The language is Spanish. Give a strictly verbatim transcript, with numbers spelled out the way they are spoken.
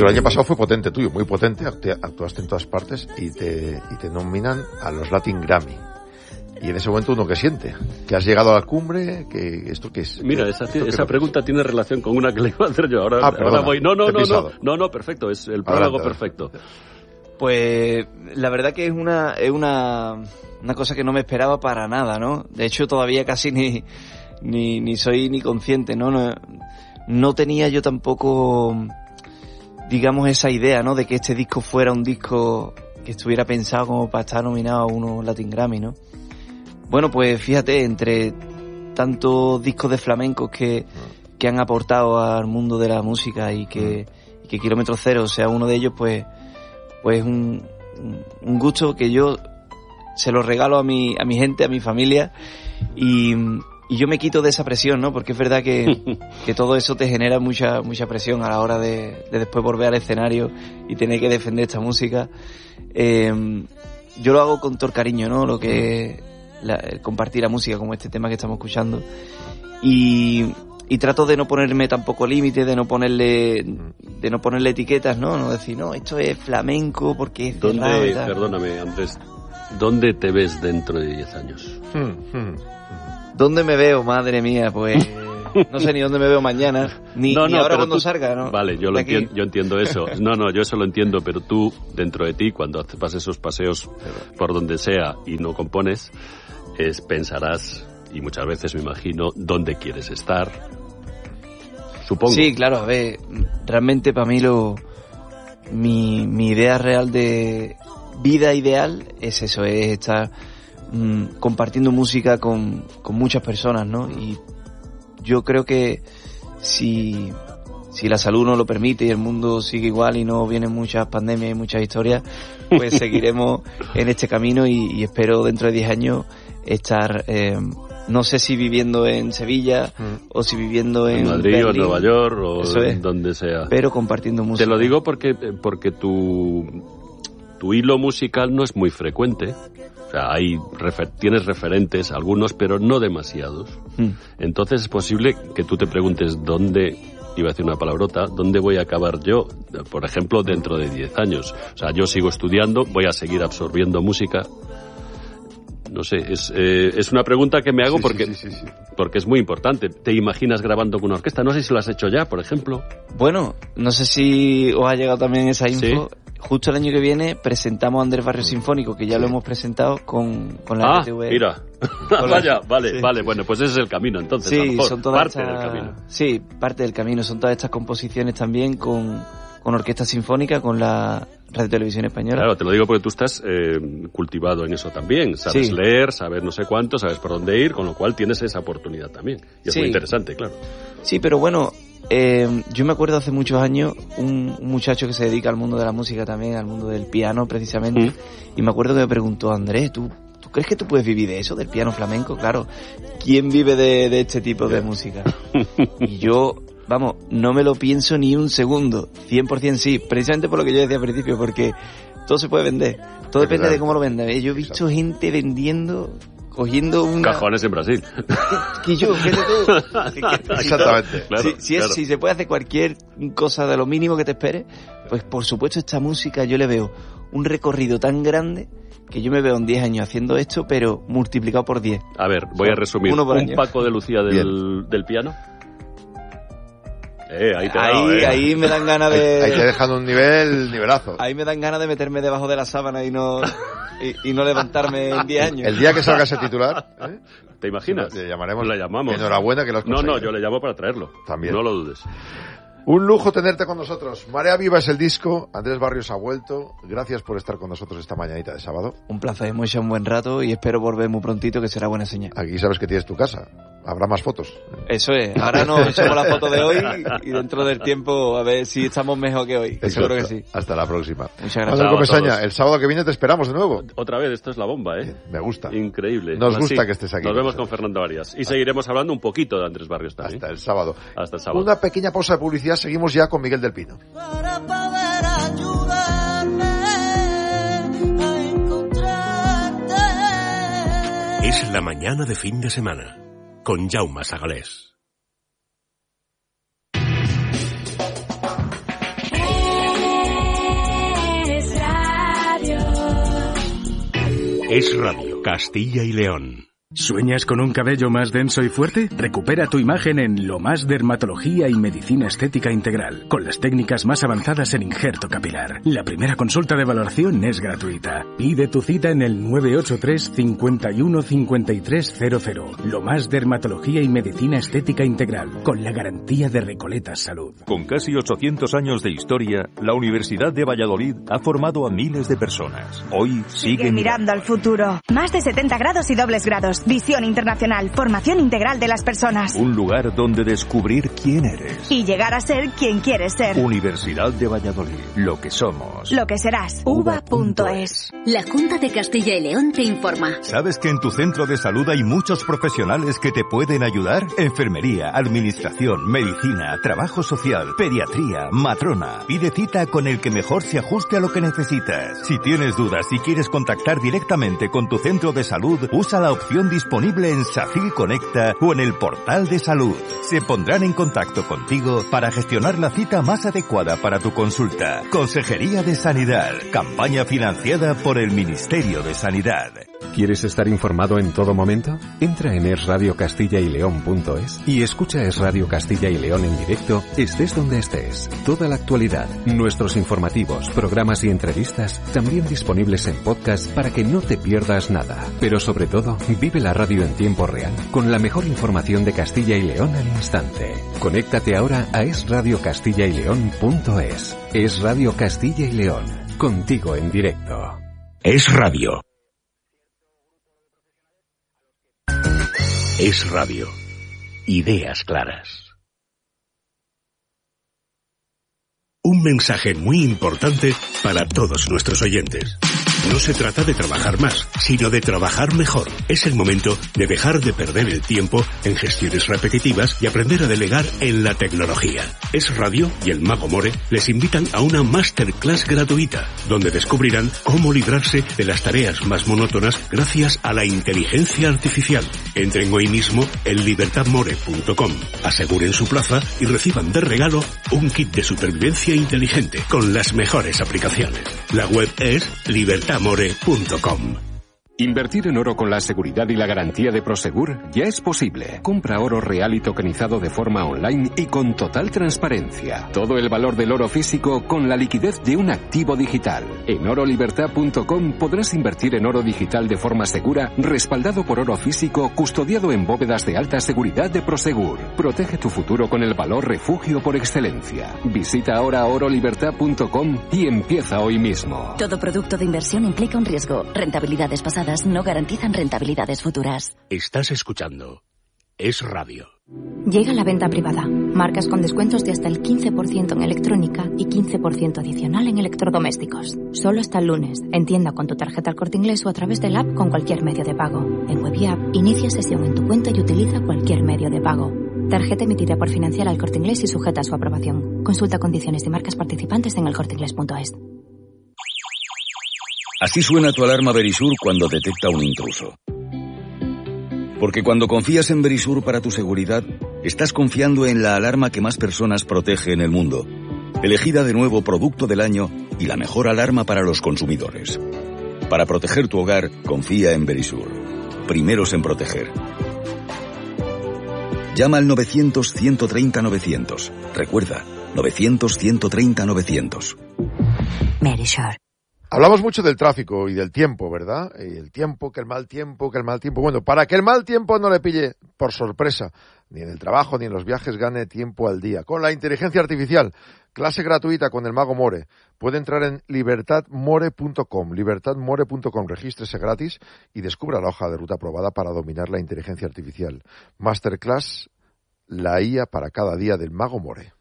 Porque el año pasado fue potente tuyo, muy potente, actuaste en todas partes y te, y te nominan a los Latin Grammy. Y en ese momento uno que siente, que has llegado a la cumbre, que esto qué es. Mira, esa, esa pregunta tiene relación con una que le iba a hacer yo. Ahora, ah, ahora voy. No, no, no, no, no, no, perfecto, es el prólogo perfecto. Pues la verdad que es una, es una, una cosa que no me esperaba para nada, ¿no? De hecho, todavía casi ni, ni, ni soy ni consciente, ¿no? No, no tenía yo tampoco, digamos, esa idea, ¿no? De que este disco fuera un disco que estuviera pensado como para estar nominado a unos Latin Grammy, ¿no? Bueno, pues fíjate, entre tantos discos de flamencos que, que han aportado al mundo de la música y que, y que Kilómetro Cero sea uno de ellos, pues, pues un, un gusto que yo se lo regalo a mi, a mi gente, a mi familia, y, y yo me quito de esa presión, ¿no? Porque es verdad que, que todo eso te genera mucha, mucha presión a la hora de, de después volver al escenario y tener que defender esta música. Eh, yo lo hago con todo el cariño, ¿no? Lo que La, el compartir la música como este tema que estamos escuchando y, y trato de no ponerme tampoco límites, de no ponerle de no ponerle etiquetas, no no decir no, esto es flamenco porque es cerrado y tal. Perdóname, Andrés, ¿dónde te ves dentro de diez años? ¿Dónde me veo? Madre mía, pues no sé ni dónde me veo mañana, ni, no, ni no, ahora cuando tú, salga, ¿no? Vale, yo lo entiendo, yo entiendo eso. No, no, yo eso lo entiendo, pero tú, dentro de ti, cuando haces esos paseos por donde sea y no compones, es, pensarás, y muchas veces me imagino, dónde quieres estar. Supongo. Sí, claro, a ver, realmente para mí lo mi, mi idea real de vida ideal es eso, es estar mmm, compartiendo música con, con muchas personas, ¿no? Y yo creo que si, si la salud nos lo permite y el mundo sigue igual y no vienen muchas pandemias y muchas historias, pues seguiremos en este camino y, y espero dentro de diez años estar, eh, no sé si viviendo en Sevilla mm. o si viviendo en, en Madrid Berlín, o en Nueva York o es, donde sea. Pero compartiendo música. Te lo digo porque, porque tu, tu hilo musical no es muy frecuente. O sea, hay refer- tienes referentes, algunos, pero no demasiados. Mm. Entonces es posible que tú te preguntes dónde, iba a decir una palabrota, dónde voy a acabar yo, por ejemplo, dentro de diez años. O sea, yo sigo estudiando, voy a seguir absorbiendo música. No sé, es, eh, es una pregunta que me hago sí, porque, sí, sí, sí, sí. porque es muy importante. ¿Te imaginas grabando con una orquesta? No sé si lo has hecho ya, por ejemplo. Bueno, no sé si os ha llegado también esa info. ¿Sí? Justo el año que viene presentamos a Andrés Barrio Sinfónico, que ya sí. lo hemos presentado con, con la ah, R T V. Mira, vaya, vale, sí, vale, sí, bueno, pues ese es el camino entonces, sí, a lo mejor, son todas parte estas, del camino. Sí, parte del camino, son todas estas composiciones también con, con orquesta sinfónica, con la Radio Televisión Española. Claro, te lo digo porque tú estás eh, cultivado en eso también, sabes sí. leer, sabes no sé cuánto, sabes por dónde ir, con lo cual tienes esa oportunidad también, y es sí. muy interesante, claro. Sí, pero bueno... Eh, yo me acuerdo hace muchos años un, un muchacho que se dedica al mundo de la música también, al mundo del piano precisamente, ¿Mm? y me acuerdo que me preguntó, Andrés, ¿tú, ¿tú crees que tú puedes vivir de eso, del piano flamenco? Claro, ¿quién vive de, de este tipo de música? Y yo, vamos, no me lo pienso ni un segundo, cien por ciento sí, precisamente por lo que yo decía al principio, porque todo se puede vender, todo depende de cómo lo vendas. Yo he visto gente vendiendo... cogiendo un cajones en Brasil. Que yo, fíjate tú. Exactamente. Claro, si, si, es, claro. si se puede hacer cualquier cosa de lo mínimo que te esperes, pues por supuesto esta música yo le veo un recorrido tan grande que yo me veo en diez años haciendo esto, pero multiplicado por diez. A ver, voy a resumir. Uno por un año. Paco de Lucía del, del piano. Eh, ahí te ahí, dado, eh. ahí me dan ganas de... Ahí te dejan un nivel, nivelazo. Ahí me dan ganas de meterme debajo de la sábana y no... Y, y no levantarme en diez años. El día que salga ese titular, ¿eh? ¿Te imaginas? Le llamaremos. Le llamamos. Enhorabuena que lo has No, conseguido. no, yo le llamo para traerlo. También. No lo dudes. Un lujo tenerte con nosotros. Marea Viva es el disco. Andrés Barrios ha vuelto. Gracias por estar con nosotros esta mañanita de sábado. Un placer, hemos hecho un buen rato y espero volver muy prontito, que será buena señal. Aquí sabes que tienes tu casa. Habrá más fotos. Eso es. Ahora nos echamos la foto de hoy y dentro del tiempo a ver si estamos mejor que hoy. Exacto. Seguro que sí. Hasta la próxima. Muchas gracias. Manuel Comesaña, el sábado que viene te esperamos de nuevo. Otra vez, esto es la bomba, ¿eh? Me gusta. Increíble. Nos Así, gusta que estés aquí. Nos vemos con Fernando Arias. Y seguiremos hablando un poquito de Andrés Barrios también. Hasta el sábado. Hasta el sábado. Una pequeña pausa de publicidad. Seguimos ya con Miguel del Pino. Para poder ayudarme a encontrarte. Es la mañana de fin de semana con Jaume Sagalés. Es Radio, Castilla y León. ¿Sueñas con un cabello más denso y fuerte? Recupera tu imagen en Lo Más Dermatología y Medicina Estética Integral, con las técnicas más avanzadas en injerto capilar. La primera consulta de valoración es gratuita. Pide tu cita en el nueve ocho tres, cinco uno, cinco tres cero cero. Lo Más Dermatología y Medicina Estética Integral, con la garantía de Recoletas Salud. Con casi ochocientos años de historia, la Universidad de Valladolid ha formado a miles de personas. Hoy sigue, sigue mirando al futuro. Más de setenta grados y dobles grados. Visión internacional, formación integral de las personas. Un lugar donde descubrir quién eres. Y llegar a ser quien quieres ser. Universidad de Valladolid. Lo que somos. Lo que serás. uva punto es. La Junta de Castilla y León te informa. ¿Sabes que en tu centro de salud hay muchos profesionales que te pueden ayudar? Enfermería, administración, medicina, trabajo social, pediatría, matrona. Pide cita con el que mejor se ajuste a lo que necesitas. Si tienes dudas y quieres contactar directamente con tu centro de salud, usa la opción disponible en Safil Conecta o en el portal de salud. Se pondrán en contacto contigo para gestionar la cita más adecuada para tu consulta. Consejería de Sanidad. Campaña financiada por el Ministerio de Sanidad. ¿Quieres estar informado en todo momento? Entra en es radio castilla y león punto es y escucha Es Radio Castilla y León en directo, estés donde estés. Toda la actualidad, nuestros informativos, programas y entrevistas, también disponibles en podcast para que no te pierdas nada. Pero sobre todo, vive la radio en tiempo real, con la mejor información de Castilla y León al instante. Conéctate ahora a es radio castilla y león punto es. Es Radio Castilla y León, contigo en directo. Es Radio. Es Radio. Ideas claras. Un mensaje muy importante para todos nuestros oyentes. No se trata de trabajar más, sino de trabajar mejor. Es el momento de dejar de perder el tiempo en gestiones repetitivas y aprender a delegar en la tecnología. Es Radio y el Mago More les invitan a una masterclass gratuita, donde descubrirán cómo librarse de las tareas más monótonas gracias a la inteligencia artificial. Entren hoy mismo en libertad more punto com, aseguren su plaza y reciban de regalo un kit de supervivencia inteligente con las mejores aplicaciones. La web es libertad more punto com. Invertir en oro con la seguridad y la garantía de Prosegur ya es posible. Compra oro real y tokenizado de forma online y con total transparencia. Todo el valor del oro físico con la liquidez de un activo digital. En oro libertad punto com podrás invertir en oro digital de forma segura, respaldado por oro físico, custodiado en bóvedas de alta seguridad de Prosegur. Protege tu futuro con el valor refugio por excelencia. Visita ahora oro libertad punto com y empieza hoy mismo. Todo producto de inversión implica un riesgo. Rentabilidades pasadas no garantizan rentabilidades futuras. Estás escuchando Es Radio. Llega la venta privada. Marcas con descuentos de hasta el quince por ciento en electrónica y quince por ciento adicional en electrodomésticos. Solo hasta el lunes. En tienda con tu tarjeta El Corte Inglés o a través del app con cualquier medio de pago. En web y app, inicia sesión en tu cuenta y utiliza cualquier medio de pago. Tarjeta emitida por Financiera El Corte Inglés y sujeta a su aprobación. Consulta condiciones y marcas participantes en el corte inglés punto es. Así suena tu alarma Verisur cuando detecta un intruso. Porque cuando confías en Verisur para tu seguridad, estás confiando en la alarma que más personas protege en el mundo. Elegida de nuevo Producto del Año y la mejor alarma para los consumidores. Para proteger tu hogar, confía en Verisur. Primeros en proteger. Llama al novecientos, ciento treinta, novecientos. Recuerda, novecientos, ciento treinta, novecientos. Verisur. Hablamos mucho del tráfico y del tiempo, ¿verdad? Y el tiempo, que el mal tiempo, que el mal tiempo. Bueno, para que el mal tiempo no le pille por sorpresa, ni en el trabajo ni en los viajes, gane tiempo al día. Con la inteligencia artificial, clase gratuita con el Mago More. Puede entrar en libertad more punto com, libertad more punto com, regístrese gratis y descubra la hoja de ruta aprobada para dominar la inteligencia artificial. Masterclass, la I A para cada día del Mago More.